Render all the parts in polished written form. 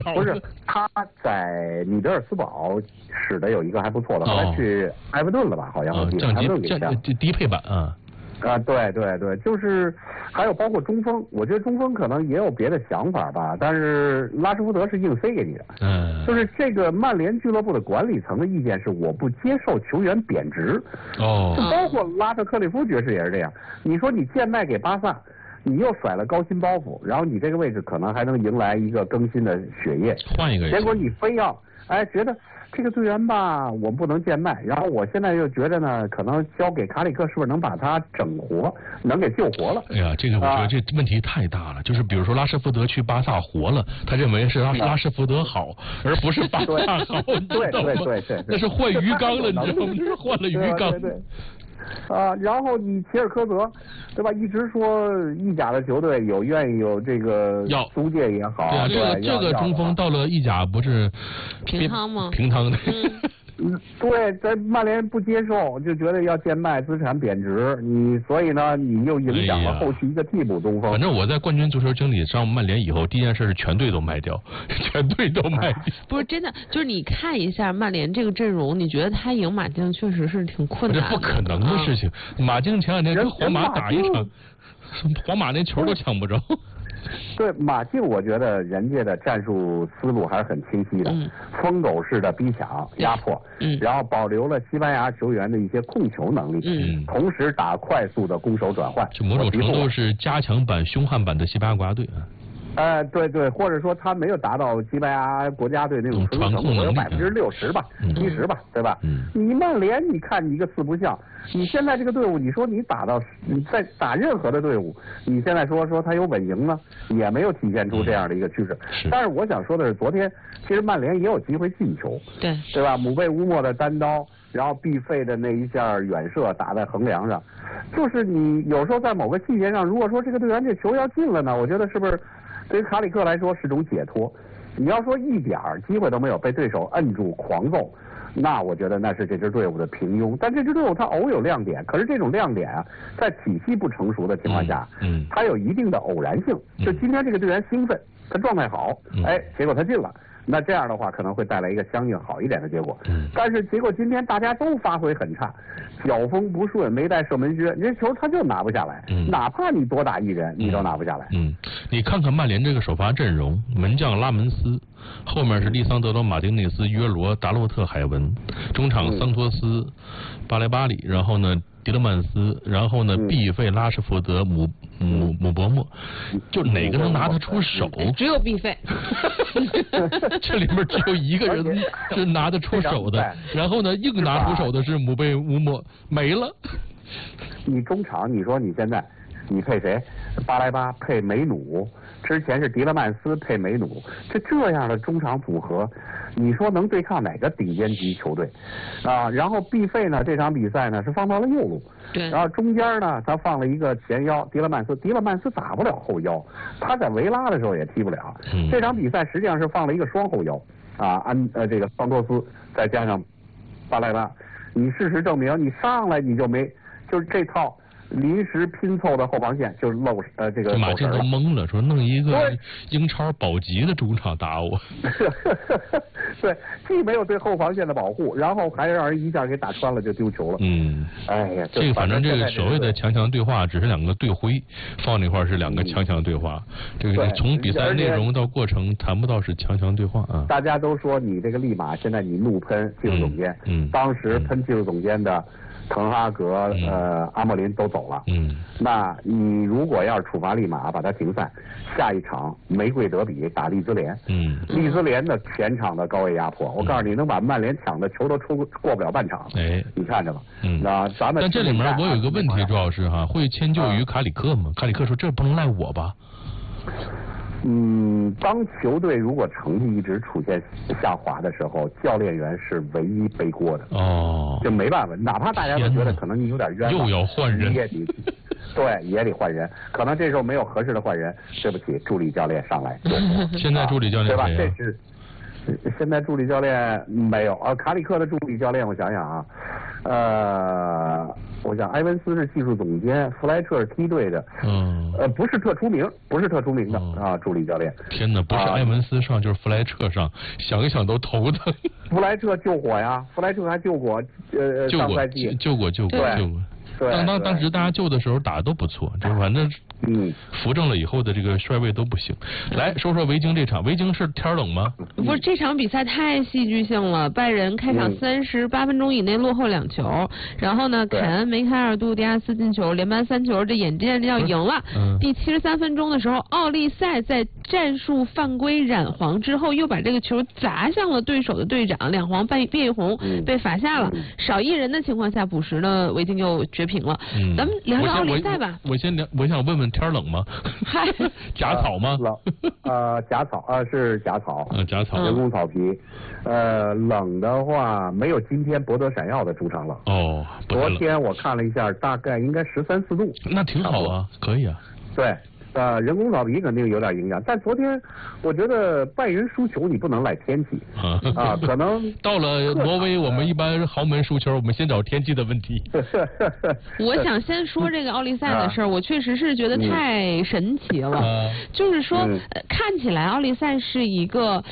不是，他在米德尔斯堡使的有一个还不错的，后来去埃弗顿了吧？好像降级低配版啊。 对，就是还有包括中锋，我觉得中锋可能也有别的想法吧，但是拉什福德是硬塞给你的。就是这个曼联俱乐部的管理层的意见是，我不接受球员贬值。就包括拉特克利夫爵士也是这样。你说你贱卖给巴萨，你又甩了高薪包袱，然后你这个位置可能还能迎来一个更新的血液， 换一个人， 结果你非要觉得这个队员吧，我不能贱卖，然后我现在又觉得呢，可能交给卡里克是不是能把他整活，能给救活了？ 哎呀，这个我觉得这问题太大了。就是比如说拉什福德去巴萨活了，他认为是拉什福德好，而不是巴萨好。 对， 那是换鱼缸了，你知道吗？是换了鱼缸。 对。然后你齐尔科泽，对吧？一直说意甲的球队愿意有这个租借也好， 对啊，这个中锋到了意甲不是平汤吗？ 平汤的。 对，在曼联不接受，就觉得要贱卖，资产贬值，所以呢，你又影响了后续一个替补中锋。 反正我在冠军足球经理上曼联以后，第一件事是全队都卖掉，全队都卖掉。 不是真的，就是你看一下曼联这个阵容，你觉得他赢马竞确实是挺困难的。 这不可能的事情。马竞前两天跟皇马打一场，皇马连球都抢不着。 对马竞，我觉得人家的战术思路还是很清晰的，疯狗式的逼抢压迫，然后保留了西班牙球员的一些控球能力，同时打快速的攻守转换， 就某种程度是加强版、凶悍版的西班牙国家队啊。 对，或者说他没有达到西班牙国家队那种传控能力， 有60%吧，70%吧，对吧？你曼联，你看你一个四不像，你现在这个队伍，你说你在打任何的队伍，你现在说他有稳赢呢，也没有体现出这样的一个趋势。但是我想说的是，昨天其实曼联也有机会进球，对吧？姆贝乌莫的单刀，然后毕费的那一下远射打在横梁上，就是你有时候在某个细节上，如果说这个队员这球要进了呢，我觉得是不是？对于卡里克来说是种解脱，你要说一点机会都没有，被对手摁住狂揍，那我觉得那是这支队伍的平庸。但这支队伍它偶有亮点，可是这种亮点啊，在体系不成熟的情况下，它有一定的偶然性。就今天这个队员兴奋，他状态好，结果他进了。那这样的话可能会带来一个相应好一点的结果，但是结果今天大家都发挥很差，脚风不顺，没带射门靴，这球他就拿不下来，哪怕你多打一人，你都拿不下来。 你看看曼联这个首发阵容，门将拉门斯，后面是利桑德罗、马丁内斯、约罗、达洛特、海文，中场桑托斯、巴莱巴里，然后呢迪勒曼斯，然后呢毕费、拉什福德、姆伯莫，就哪个能拿得出手？ 只有毕费。 这里面只有一个人是拿得出手的，然后呢硬拿出手的是姆贝乌莫，没了。 你中场，你说你现在你配谁？巴莱巴配梅努，之前是迪勒曼斯配梅努，这样的中场组合，你说能对抗哪个顶尖级球队啊？然后毕费呢，这场比赛呢是放到了右路，然后中间呢他放了一个前腰迪勒曼斯打不了后腰，他在维拉的时候也踢不了。这场比赛实际上是放了一个双后腰这个桑托斯再加上巴莱巴，你事实证明你上来你就没，就是这套临时拼凑的后防线就漏这个马竞都懵了，说弄一个英超保级的中场打我。 对，既没有对后防线的保护，然后还让人一下给打穿了就丢球了。哎呀， 这个反正这个所谓的强强对话只是两个队徽放那块是两个强强对话，这个从比赛内容到过程谈不到是强强对话啊。 大家都说你这个利马现在你怒喷技术总监，当时喷技术总监的滕哈格、阿莫林都走了，那你如果要是处罚利马，把他停赛，下一场玫瑰德比打利兹联，利兹联的全场的高位压迫，我告诉你，能把曼联抢的球都过不了半场，你看着吧，那咱们。 但这里面我有一个问题，朱老师哈，会迁就于卡里克吗？卡里克说这不能赖我吧？ 当球队如果成绩一直处现下滑的时候，教练员是唯一背锅的。就没办法，哪怕大家都觉得可能你有点冤枉， 又要换人， 也得换人。可能这时候没有合适的换人，对不起，助理教练上来。 现在助理教练对吧？这是现在助理教练没有卡里克的助理教练，我想想啊， 我想埃文斯是技术总监，弗莱彻是梯队的，不是特出名的啊，助理教练。 天哪，不是埃文斯上就是弗莱彻上，想一想都头疼。 弗莱彻救火呀，弗莱彻还救过，上赛季救过。当时大家救的时候打的都不错，就反正扶正了以后的这个帅位都不行。来说说维京这场，维京是天冷吗？ 不是，这场比赛太戏剧性了，拜仁开场38分钟以内落后2球，然后呢，凯恩、梅开二度，迪亚斯进球，连扳3球，这眼见着要赢了。第73分钟的时候，奥利塞在战术犯规染黄之后，又把这个球砸向了对手的队长，2黄变1红，被罚下了。少1人的情况下补时呢，维京又绝平了。咱们聊聊奥利塞吧。 我想问问天冷吗？假草吗？ 假草是假草。 假草。 人工草皮。冷的话没有今天博德闪耀的主场冷。 哦。 昨天我看了一下，大概应该13、14度。 那挺好啊，可以啊。 对。人工草皮肯定有点影响，但昨天我觉得拜仁输球你不能赖天气可能到了挪威我们一般豪门输球，我们先找天气的问题。 我想先说这个奥利塞的事儿，我确实是觉得太神奇了。就是说，看起来奥利塞是一个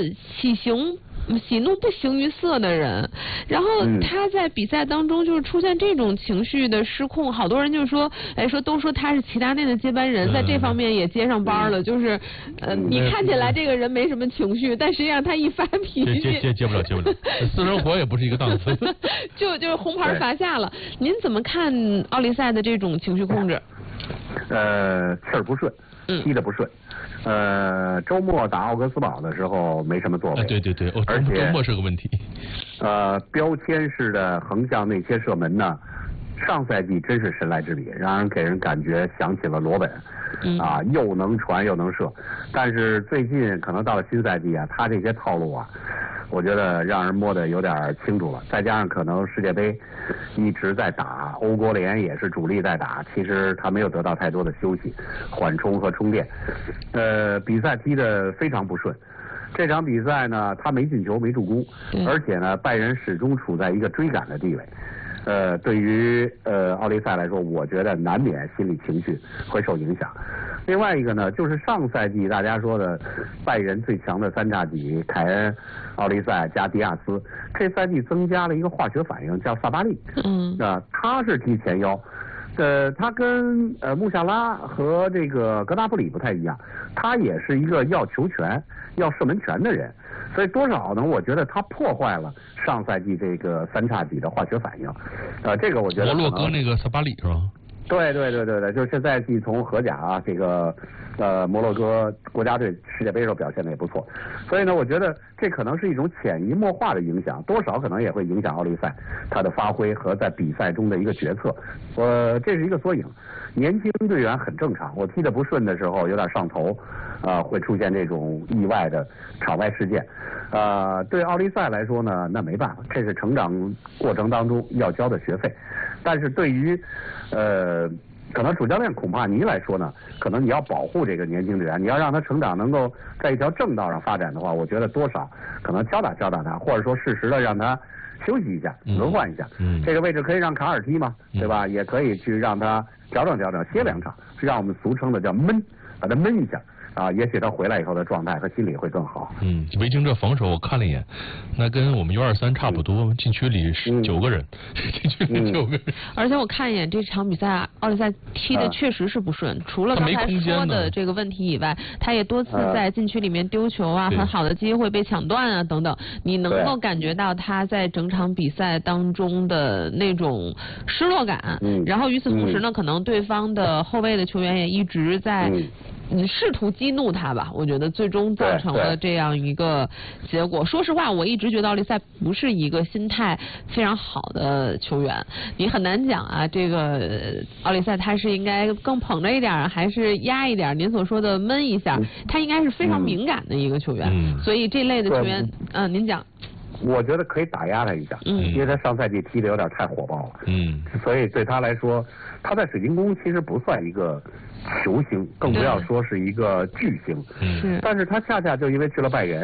喜怒不形于色的人，然后他在比赛当中就是出现这种情绪的失控，好多人就说，都说他是齐达内的接班人，在这方面也接上班了，就是你看起来这个人没什么情绪，但实际上他一发脾气接不了，私生活也不是一个档次， 就是红牌罚下了。您怎么看奥利塞的这种情绪控制？ 气儿不顺，踢得不顺。周末打奥格斯堡的时候没什么作为。 对，而且周末是个问题。 标签式的横向内切射门呢，上赛季真是神来之笔，给人感觉想起了罗本。又能传又能射，但是最近可能到了新赛季他这些套路我觉得让人摸得有点清楚了，再加上可能世界杯一直在打，欧国联也是主力在打，其实他没有得到太多的休息、缓冲和充电。比赛踢得非常不顺。这场比赛呢，他没进球没助攻，而且呢，拜仁始终处在一个追赶的地位。对于奥利塞来说，我觉得难免心理情绪会受影响。另外一个呢，就是上赛季大家说的拜仁最强的3叉戟，凯恩、奥利塞加迪亚斯，这赛季增加了一个化学反应，叫萨巴利。他是踢前腰。他跟穆夏拉和这个格纳布里不太一样，他也是一个要球权、要射门权的人，所以多少呢？我觉得他破坏了上赛季这个3叉戟的化学反应。这个我觉得摩洛哥那个萨巴里是吧？ 对，就是这赛季从荷甲这个摩洛哥国家队世界杯时候表现的也不错，所以呢，我觉得这可能是一种潜移默化的影响，多少可能也会影响奥利塞他的发挥和在比赛中的一个决策。这是一个缩影。年轻队员很正常，我踢得不顺的时候有点上头，会出现这种意外的场外事件。对奥利塞来说呢，那没办法，这是成长过程当中要交的学费。但是对于可能主教练孔帕尼来说呢，可能你要保护这个年轻队员，你要让他成长能够在一条正道上发展的话，我觉得多少可能教导他，或者说适时的让他休息一下，轮换一下。这个位置可以让卡尔踢嘛，对吧？也可以去让他调整，歇2场，让我们俗称的叫闷，把他闷一下。也许他回来以后的状态和心理会更好。 维京这防守我看了一眼，那跟我们U23差不多，禁区里9个人，禁区里9个人。 而且我看一眼这场比赛，奥利塞踢的确实是不顺，除了刚才说的这个问题以外，他也多次在禁区里面丢球很好的机会被抢断等等，你能够感觉到他在整场比赛当中的那种失落感。然后与此同时呢，可能对方的后卫的球员也一直在试图激怒他吧，我觉得最终造成了这样一个结果。说实话，我一直觉得奥利塞不是一个心态非常好的球员，你很难讲这个奥利塞他是应该更捧着一点还是压一点，您所说的闷一下，他应该是非常敏感的一个球员。所以这类的球员您讲。 我觉得可以打压他一下，因为他上赛季踢得有点太火爆了，所以对他来说，他在水晶宫其实不算一个球星，更不要说是一个巨星，但是他恰恰就因为去了拜仁，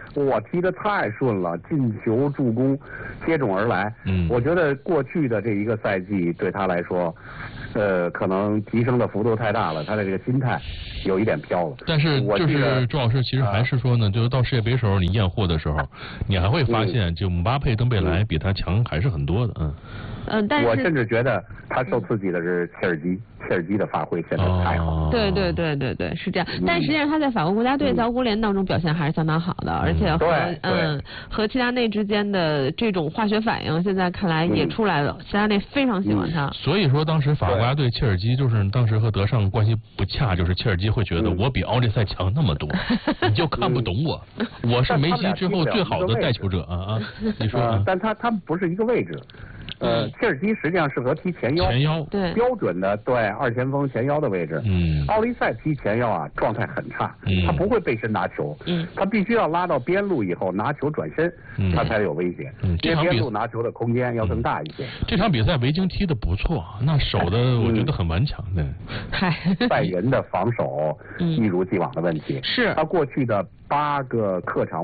哇，踢得太顺了，进球助攻接踵而来。我觉得过去的这一个赛季对他来说，可能提升的幅度太大了，他的这个心态有一点飘了。 但是就是周老师，其实还是说呢，就是到世界杯时候你验货的时候，你还会发现，就姆巴佩、登贝莱比他强还是很多的。 但是我甚至觉得他受刺激的是切尔基的发挥现在太好。 对，是这样。但实际上他在法国国家队在欧国联当中表现还是相当好的，而且和齐达内之间的这种化学反应，现在看来也出来了。齐达内非常喜欢他。 所以说当时法国国家队切尔基就是当时和德尚关系不恰，就是切尔基会觉得我比奥利赛强那么多，你就看不懂我，我是梅西之后最好的带球者啊！你说？ 但他们不是一个位置。切尔基实际上适合踢前腰， 对， 标准的二前锋前腰的位置。奥利赛踢前腰啊，状态很差，他不会背身拿球，他必须要拉到边路以后拿球转身，他才有危险。因为边路拿球的空间要更大一些。 这场比赛维京踢得不错，那守的我觉得很顽强的。 拜仁的防守一如既往的问题， 是他过去的8个客场